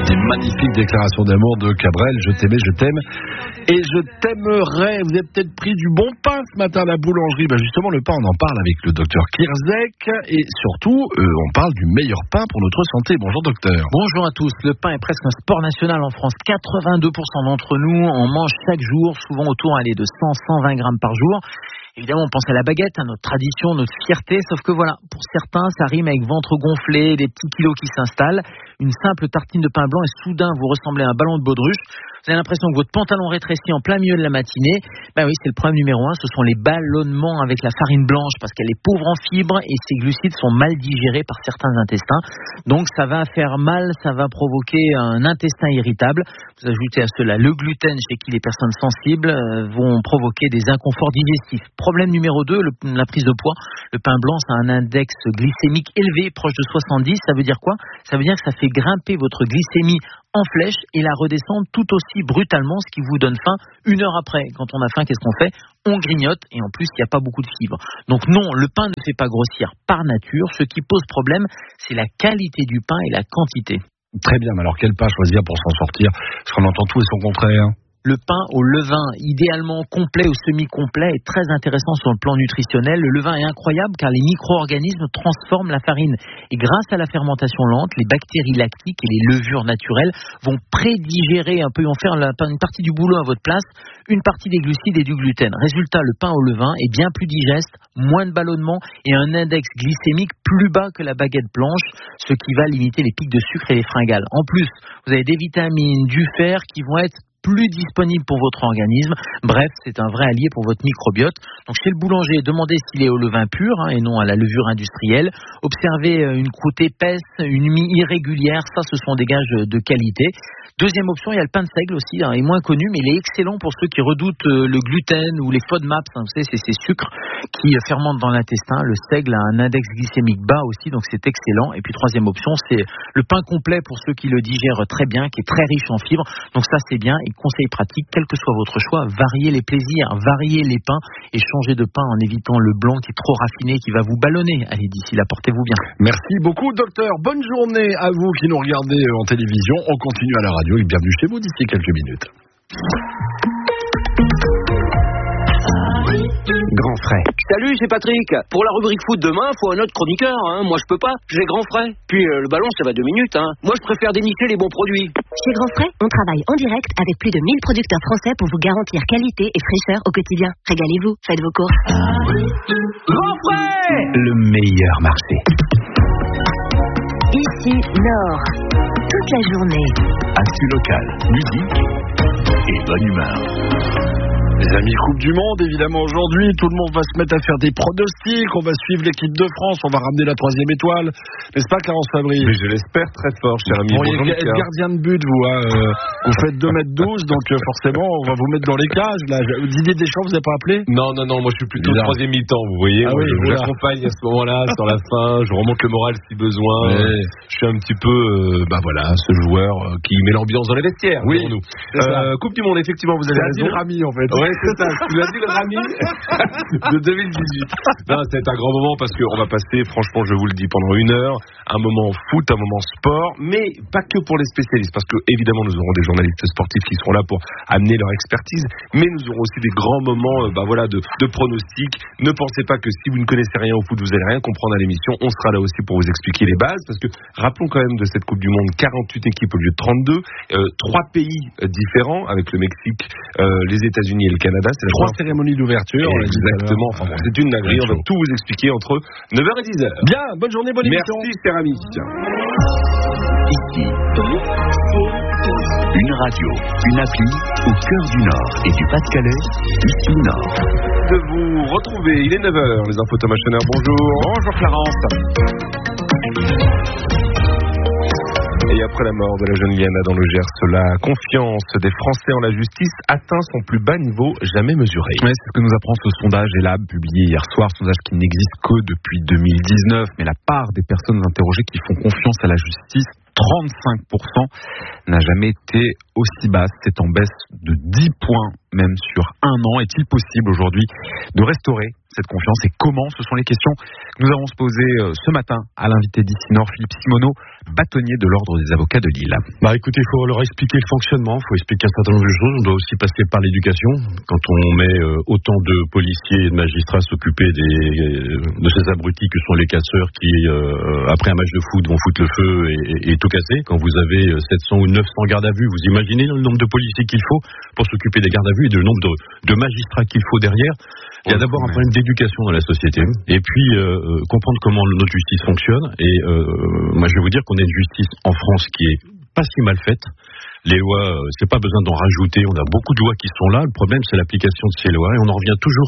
Des magnifiques déclarations d'amour de Cabrel. Je t'aimais, je t'aime et je t'aimerai. Vous avez peut-être pris du bon pain ce matin à la boulangerie. Justement, le pain, on en parle avec le docteur Kirzek. Et surtout, on parle du meilleur pain pour notre santé. Bonjour docteur. Bonjour à tous. Le pain est presque un sport national en France. 82% d'entre nous en mangent chaque jour, souvent autour de 100-120 grammes par jour. Évidemment, on pense à la baguette, à notre tradition, notre fierté, sauf que voilà, pour certains, ça rime avec ventre gonflé, des petits kilos qui s'installent. Une simple tartine de pain blanc et soudain, vous ressemblez à un ballon de baudruche. Vous avez l'impression que votre pantalon rétrécit en plein milieu de la matinée. Oui, c'est le problème numéro 1, ce sont les ballonnements avec la farine blanche, parce qu'elle est pauvre en fibres et ses glucides sont mal digérés par certains intestins. Donc ça va faire mal, ça va provoquer un intestin irritable. Vous ajoutez à cela le gluten, chez qui les personnes sensibles vont provoquer des inconforts digestifs. Problème numéro 2, la prise de poids. Le pain blanc, ça a un index glycémique élevé, proche de 70. Ça veut dire quoi? Ça veut dire que ça fait grimper votre glycémie en flèche et la redescendre tout aussi brutalement, ce qui vous donne faim une heure après. Quand on a faim, qu'est-ce qu'on fait? On grignote et en plus, il n'y a pas beaucoup de fibres. Donc non, le pain ne fait pas grossir par nature. Ce qui pose problème, c'est la qualité du pain et la quantité. Très bien, mais alors quel pain choisir pour s'en sortir? Parce qu'on entend tout et son contraire. Le pain au levain, idéalement complet ou semi-complet, est très intéressant sur le plan nutritionnel. Le levain est incroyable car les micro-organismes transforment la farine. Et grâce à la fermentation lente, les bactéries lactiques et les levures naturelles vont prédigérer un peu, vont faire une partie du boulot à votre place, une partie des glucides et du gluten. Résultat, le pain au levain est bien plus digeste, moins de ballonnement et un index glycémique plus bas que la baguette blanche, ce qui va limiter les pics de sucre et les fringales. En plus, vous avez des vitamines, du fer qui vont être plus disponible pour votre organisme. Bref, c'est un vrai allié pour votre microbiote. Donc chez le boulanger, demandez s'il est au levain pur et non à la levure industrielle. Observez une croûte épaisse, une mie irrégulière, ça ce sont des gages de qualité. Deuxième option, il y a le pain de seigle aussi, il est moins connu, mais il est excellent pour ceux qui redoutent le gluten ou les FODMAPs, vous savez, c'est ces sucres qui fermentent dans l'intestin. Le seigle a un index glycémique bas aussi, donc c'est excellent. Et puis troisième option, c'est le pain complet pour ceux qui le digèrent très bien, qui est très riche en fibres. Donc ça c'est bien. Et conseil pratique, quel que soit votre choix, variez les plaisirs, variez les pains et changez de pain en évitant le blanc qui est trop raffiné, qui va vous ballonner. Allez, d'ici là, portez-vous bien. Merci beaucoup, docteur. Bonne journée à vous qui nous regardez en télévision. On continue à la radio et bienvenue chez vous d'ici quelques minutes. Grand frais. Salut, c'est Patrick. Pour la rubrique foot demain, faut un autre chroniqueur. Moi, je peux pas. J'ai Grand frais. Puis le ballon, ça va 2 minutes. Moi, je préfère dénicher les bons produits. Chez Grand frais, on travaille en direct avec plus de 1000 producteurs français pour vous garantir qualité et fraîcheur au quotidien. Régalez-vous, faites vos courses. Grand frais, le meilleur marché. Ici, Nord. Toute la journée. Actu local, musique et bonne humeur. Les amis, Coupe du Monde, évidemment, aujourd'hui, tout le monde va se mettre à faire des pronostics, on va suivre l'équipe de France, on va ramener la 3e étoile, n'est-ce pas, Clarence Fabry? Mais je l'espère très fort, cher ami. Vous pourriez être gardien de but, vous faites 2m12, donc forcément, on va vous mettre dans les cages, là. Didier Deschamps, vous n'avez pas appelé? Non, moi je suis plutôt 3e mi-temps, vous voyez. Je l'accompagne à ce moment-là, sur la fin, je remonte le moral si besoin. Je suis un petit peu, ce joueur qui met l'ambiance dans les vestiaires. Oui, nous. Coupe du Monde, effectivement, vous avez raison. C'est le Rami, en fait. Ouais, c'est ça, tu l'as dit le Rami de 2018. Non, c'est un grand moment parce qu'on va passer, franchement, je vous le dis, pendant 1 heure, un moment foot, un moment sport, mais pas que pour les spécialistes, parce que évidemment, nous aurons des journalistes sportifs qui seront là pour amener leur expertise, mais nous aurons aussi des grands moments, de pronostics. Ne pensez pas que si vous ne connaissez rien au foot, vous n'allez rien comprendre à l'émission. On sera là aussi pour vous expliquer les bases, parce que rappelons quand même de cette Coupe du Monde, 48 équipes au lieu de 32, 3 pays différents, avec le Mexique, les États-Unis et le Canada. C'est 3 cérémonies d'ouverture. Exactement. C'est une dinguerie. On va tout vous expliquer entre 9h et 10h. Bien, bonne journée, bonne émission. Merci, cher ami. Ici, une radio, une appli au cœur du Nord et du Pas-de-Calais. Ici Nord. De vous retrouver, il est 9h. Les infos Thomas Chenard, bonjour. Bonjour Clarence. Et après la mort de la jeune Liana dans le Gers, la confiance des Français en la justice atteint son plus bas niveau jamais mesuré. Ouais, c'est ce que nous apprend ce sondage ELAB publié hier soir, sondage qui n'existe que depuis 2019, mais la part des personnes interrogées qui font confiance à la justice, 35%, n'a jamais été aussi basse. C'est en baisse de 10 points même sur un an. Est-il possible aujourd'hui de restaurer cette confiance et comment? Ce sont les questions que nous avons se poser ce matin à l'invité d'ici Nord, Philippe Simoneau, bâtonnier de l'Ordre des avocats de Lille. Écoutez, il faut leur expliquer le fonctionnement, il faut expliquer un certain nombre de choses. On doit aussi passer par l'éducation. Quand on met autant de policiers et de magistrats s'occuper de ces abrutis que sont les casseurs qui, après un match de foot, vont foutre le feu et tout casser. Quand vous avez 700 ou 900 gardes à vue, vous imaginez le nombre de policiers qu'il faut pour s'occuper des gardes à vue et le nombre de magistrats qu'il faut derrière. Il y a d'abord un problème d'éducation dans la société et puis comprendre comment notre justice fonctionne. Et moi, je vais vous dire qu'on a une justice en France qui est pas si mal faite. Les lois, c'est pas besoin d'en rajouter. On a beaucoup de lois qui sont là. Le problème, c'est l'application de ces lois. Et on en revient toujours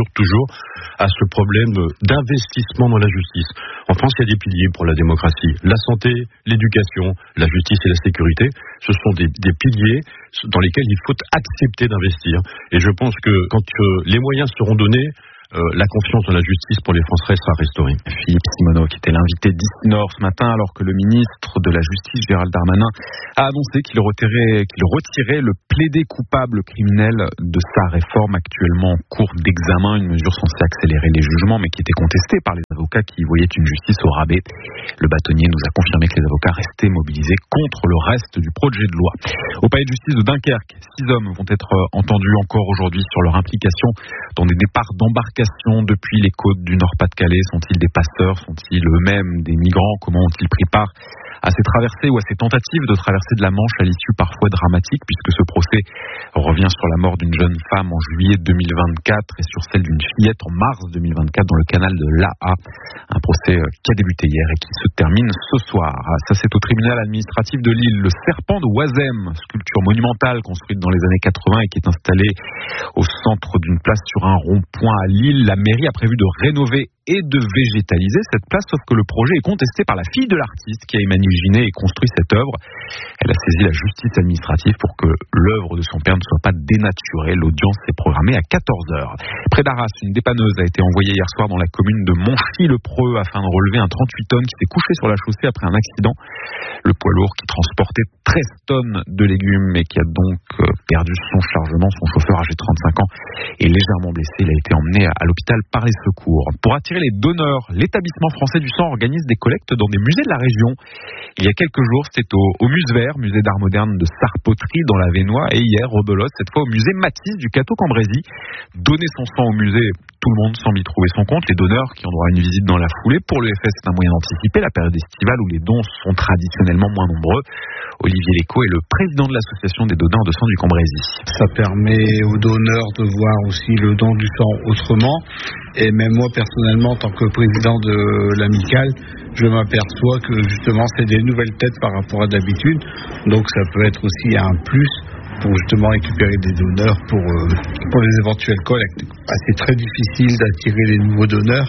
à ce problème d'investissement dans la justice. En France, il y a des piliers pour la démocratie. La santé, l'éducation, la justice et la sécurité. Ce sont des piliers dans lesquels il faut accepter d'investir. Et je pense que quand les moyens seront donnés, la confiance dans la justice pour les Français sera restaurée. Philippe Simoneau, qui était l'invité d'Ici Nord ce matin, alors que le ministre de la Justice, Gérald Darmanin, a annoncé qu'il retirait le plaidé coupable criminel de sa réforme actuellement en cours d'examen, une mesure censée accélérer les jugements, mais qui était contestée par les avocats qui voyaient une justice au rabais. Le bâtonnier nous a confirmé que les avocats restaient mobilisés contre le reste du projet de loi. Au palais de justice de Dunkerque, 6 hommes vont être entendus encore aujourd'hui sur leur implication dans des départs d'embarcation depuis les côtes du Nord-Pas-de-Calais. Sont-ils des passeurs? Sont-ils eux-mêmes des migrants? Comment ont-ils pris part à ces traversées ou à ces tentatives de traverser de la Manche à l'issue parfois dramatique, puisque ce procès revient sur la mort d'une jeune femme en juillet 2024 et sur celle d'une fillette en mars 2024 dans le canal de l'Aa. Un procès qui a débuté hier et qui se termine ce soir. Ça, c'est au tribunal administratif de Lille. Le serpent de Oisem, sculpture monumentale construite dans les années 80 et qui est installée au centre d'une place sur un rond-point à Lille. La mairie a prévu de rénover et de végétaliser cette place, sauf que le projet est contesté par la fille de l'artiste qui a imaginé et construit cette œuvre. Elle a saisi la justice administrative pour que l'œuvre de son père ne soit pas dénaturée. L'audience est programmée à 14h. Près d'Arras, une dépanneuse a été envoyée hier soir dans la commune de Monchy-le-Preux afin de relever un 38 tonnes qui s'est couché sur la chaussée après un accident. Le poids lourd qui transportait 13 tonnes de légumes et qui a donc perdu son chargement. Son chauffeur âgé de 35 ans est légèrement blessé. Il a été emmené à l'hôpital par les secours. Pour attirer les donneurs, l'établissement français du sang organise des collectes dans des musées de la région. Il y a quelques jours, c'était au Musevert, musée d'art moderne de Sarre-Poterie dans la Vénois, et hier, rebelote, cette fois au musée Matisse du Cateau-Cambrésis. Donner son sang au musée, tout le monde semble y trouver son compte. Les donneurs qui ont droit à une visite dans la foulée. Pour l'EFS, c'est un moyen d'anticiper la période estivale où les dons sont traditionnellement moins nombreux. Olivier Léco est le président de l'association des donneurs de sang du Cambrésis. Ça permet aux donneurs de voir aussi le don du sang autrement. Et même moi, personnellement, en tant que président de l'amicale, je m'aperçois que justement, c'est des nouvelles têtes par rapport à d'habitude. Donc ça peut être aussi un plus pour justement récupérer des donneurs pour les éventuelles collectes. C'est très difficile d'attirer les nouveaux donneurs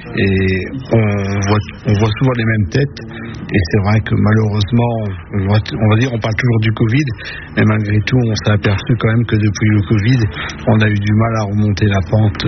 et on voit souvent les mêmes têtes et c'est vrai que malheureusement on va dire on parle toujours du Covid, mais malgré tout on s'est aperçu quand même que depuis le Covid on a eu du mal à remonter la pente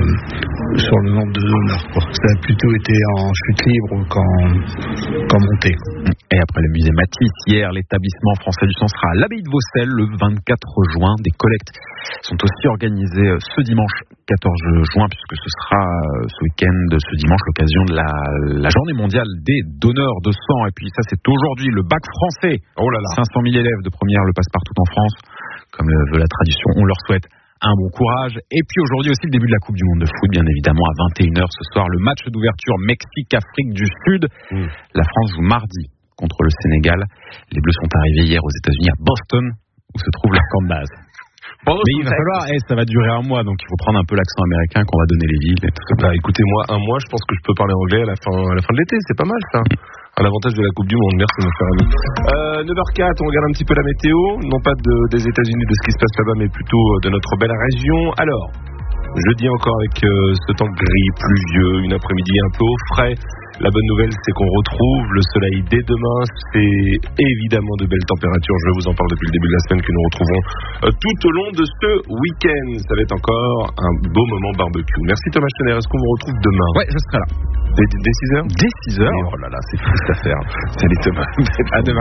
sur le nombre de donneurs. Ça a plutôt été en chute libre qu'en montée. Et après le musée Matisse, hier, l'établissement français du sang sera à l'abbaye de Vaucelles le 24 juin. Des collectes sont aussi organisées ce dimanche 14 juin, puisque ce sera ce week-end, ce dimanche, l'occasion de la journée mondiale des donneurs de sang. Et puis ça, c'est aujourd'hui le bac français. Oh là là. 500 000 élèves de première le passent partout en France. Comme le veut la tradition, on leur souhaite un bon courage. Et puis aujourd'hui aussi le début de la Coupe du Monde de foot, bien évidemment, à 21h ce soir. Le match d'ouverture Mexique-Afrique du Sud. La France joue mardi contre le Sénégal. Les Bleus sont arrivés hier aux États-Unis, à Boston, où se trouve leur camp de base. Mais il va falloir, ça va durer un mois, donc il faut prendre un peu l'accent américain qu'on va donner les villes et tout ça. Écoutez-moi, un mois, je pense que je peux parler anglais à la fin de l'été, c'est pas mal ça. À l'avantage de la Coupe du Monde, merci mon cher ami. 9h04, on regarde un petit peu la météo, non pas des États-Unis, de ce qui se passe là-bas, mais plutôt de notre belle région. Alors, jeudi encore avec ce temps gris, pluvieux, une après-midi un peu au frais. La bonne nouvelle, c'est qu'on retrouve le soleil dès demain. C'est évidemment de belles températures. Je vous en parle depuis le début de la semaine que nous retrouvons tout au long de ce week-end. Ça va être encore un beau moment barbecue. Merci Thomas Chener. Est-ce qu'on vous retrouve demain? Ouais, je serai là. Dès 6h? Dès 6h. Oh là là, c'est triste à faire. Salut Thomas. À demain.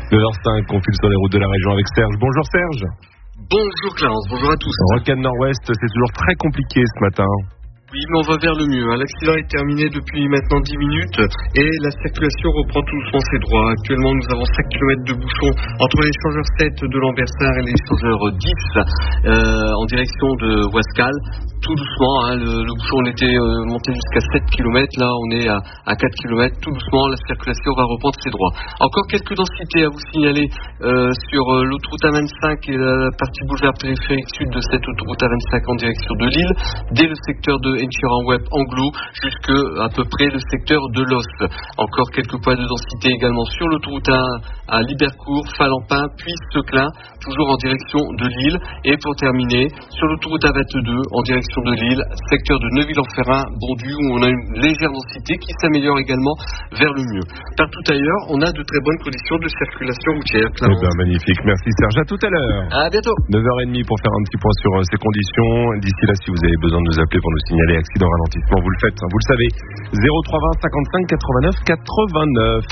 9h05, on file sur les routes de la région avec Serge. Bonjour Serge. Bonjour Clarence, bonjour à tous. Rocade Nord-Ouest, c'est toujours très compliqué ce matin. Oui, mais on va vers le mieux. L'accident est terminé depuis maintenant 10 minutes et la circulation reprend tout doucement ses droits. Actuellement, nous avons 5 km de bouchons entre l'échangeur 7 de Lambersart et l'échangeur 10 en direction de Ouascal. Tout doucement, le bouchon était monté jusqu'à 7 km. Là, on est à 4 km. Tout doucement, la circulation va reprendre ses droits. Encore quelques densités à vous signaler sur l'autoroute A25 et la partie boulevard périphérique sud de cette autoroute A25 en direction de Lille, dès le secteur de Enchir-en-Web, Anglo, jusque à peu près le secteur de Los. Encore quelques points de densité également sur l'autoroute à Libercourt, Falampin, puis Seclin, toujours en direction de Lille. Et pour terminer, sur l'autoroute A22 en direction de Lille, secteur de Neuville-en-Ferrain, Bondu, où on a une légère densité qui s'améliore également vers le mieux. Partout ailleurs, on a de très bonnes conditions de circulation routière. Magnifique, merci Serge, à tout à l'heure. À bientôt. 9h30 pour faire un petit point sur ces conditions. D'ici là, si vous avez besoin de nous appeler pour nous signaler accident ralentissement, vous le faites, vous le savez. 0320 55 89 89.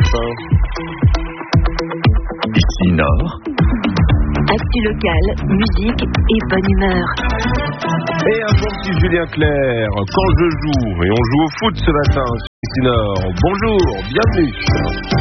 Ici Nord. Actu locale, musique et bonne humeur. Et un bon petit Julien Clerc, quand je joue, et on joue au foot ce matin, ici Nord. Bonjour, bienvenue.